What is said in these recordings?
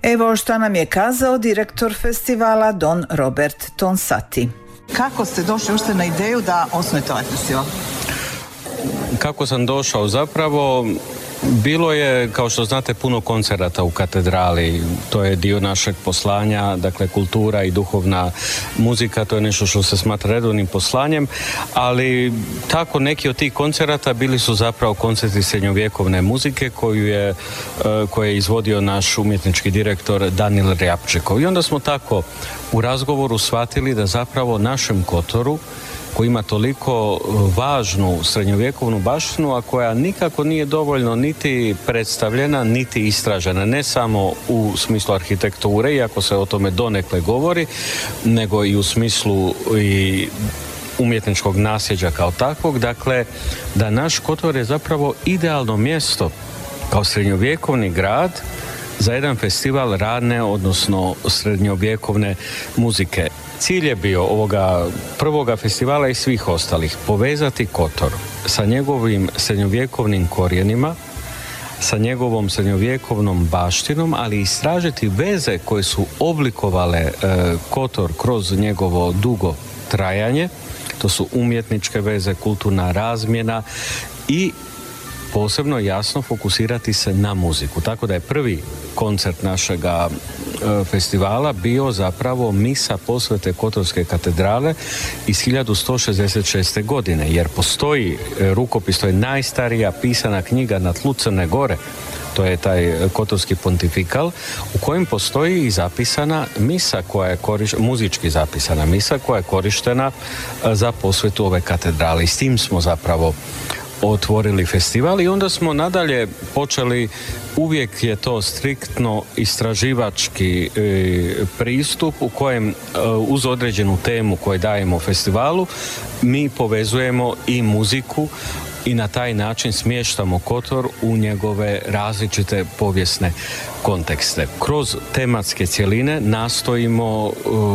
Evo što nam je kazao direktor festivala Don Robert Tonsati. Kako ste došli uopšte na ideju da osnujete ovaj festival? Kako sam došao? Zapravo bilo je, kao što znate, puno koncerata u katedrali. To je dio našeg poslanja, dakle kultura i duhovna muzika, to je nešto što se smatra redovnim poslanjem, ali tako neki od tih koncerata bili su zapravo koncerti srednjovjekovne muzike koje je izvodio naš umjetnički direktor Danil Rjapčekov. I onda smo tako u razgovoru shvatili da zapravo našem Kotoru, koji ima toliko važnu srednjovjekovnu baštinu, a koja nikako nije dovoljno niti predstavljena, niti istražena, ne samo u smislu arhitekture, iako se o tome donekle govori, nego i u smislu i umjetničkog nasljeđa kao takvog. Dakle, da naš Kotor je zapravo idealno mjesto kao srednjovjekovni grad za jedan festival radne, odnosno srednjovjekovne muzike. Cilj je bio ovoga prvoga festivala i svih ostalih povezati Kotor sa njegovim srednjovjekovnim korijenima, sa njegovom srednjovjekovnom baštinom, ali istražiti veze koje su oblikovale Kotor kroz njegovo dugo trajanje. To su umjetničke veze, kulturna razmjena i posebno jasno fokusirati se na muziku. Tako da je prvi koncert našega festivala bio zapravo misa posvete Kotorske katedrale iz 1166. godine, jer postoji rukopis, to je najstarija pisana knjiga na tlu Crne Gore, to je taj Kotorski pontifikal, u kojem postoji i zapisana misa koja je muzički zapisana misa koja je korištena za posvetu ove katedrale. I s tim smo zapravo otvorili festival i onda smo nadalje počeli, uvijek je to striktno istraživački pristup u kojem uz određenu temu koju dajemo festivalu mi povezujemo i muziku i na taj način smještamo Kotor u njegove različite povijesne kontekste. Kroz tematske cjeline nastojimo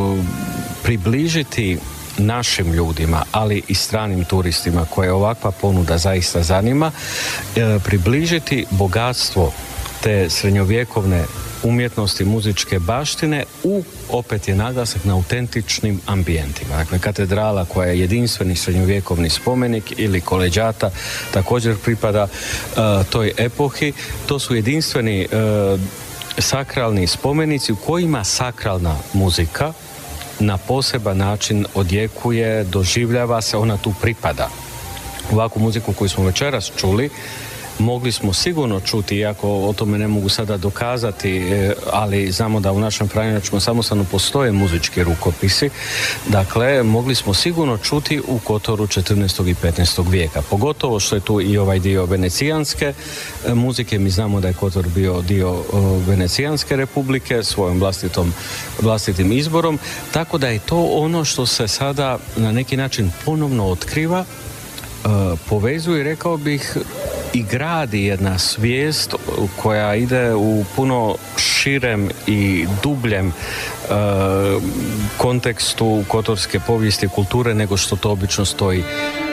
približiti našim ljudima, ali i stranim turistima koje ovakva ponuda zaista zanima, približiti bogatstvo te srednjovjekovne umjetnosti, muzičke baštine opet je naglasak na autentičnim ambijentima. Dakle, katedrala koja je jedinstveni srednjovjekovni spomenik ili koleđata također pripada toj epohi. To su jedinstveni sakralni spomenici u kojima sakralna muzika na poseban način odjekuje, doživljava se, ona tu pripada. Ovakvu muziku koju smo večeras čuli mogli smo sigurno čuti, iako o tome ne mogu sada dokazati, ali znamo da u našem franjevačkom samostanu postoje muzički rukopisi. Dakle, mogli smo sigurno čuti u Kotoru 14. i 15. vijeka. Pogotovo što je tu i ovaj dio venecijanske muzike. Mi znamo da je Kotor bio dio Venecijanske republike svojom vlastitim izborom. Tako da je to ono što se sada na neki način ponovno otkriva, povezuje, rekao bih, i gradi jedna svijest koja ide u puno širem i dubljem kontekstu kotorske povijesti i kulture nego što to obično stoji